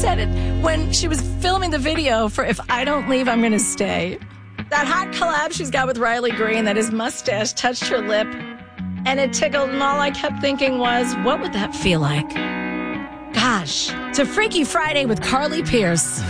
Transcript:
said it when she was filming the video for If I Don't Leave, I'm Gonna Stay. That hot collab she's got with Riley Green, that his mustache touched her lip and it tickled, and all I kept thinking was, what would that feel like? Gosh. To Freaky Friday with Carly Pierce.